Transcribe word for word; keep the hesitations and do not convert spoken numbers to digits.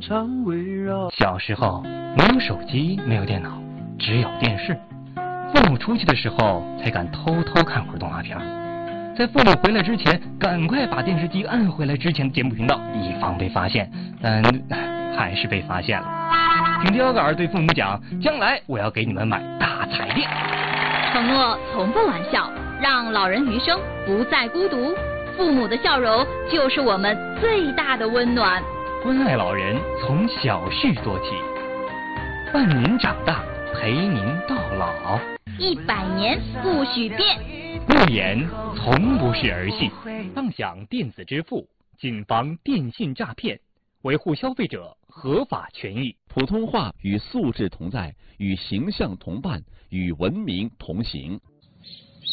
上围绕。 小时候没有手机，没有电脑，只有电视。父母出去的时候，才敢偷偷看会儿动画片。在父母回来之前，赶快把电视机按回来之前的节目频道，以防被发现。但还是被发现了。凭标杆对父母讲，将来我要给你们买大彩电。 承诺从不玩笑，让老人余生不再孤独。父母的笑容就是我们最大的温暖。 关爱老人，从小事做起，伴您长大，陪您到老。 一百年不许变。 诺言从不是儿戏。当享电子支付，谨防电信诈骗，维护消费者合法权益。 普通话与素质同在，与形象同伴，与文明同行。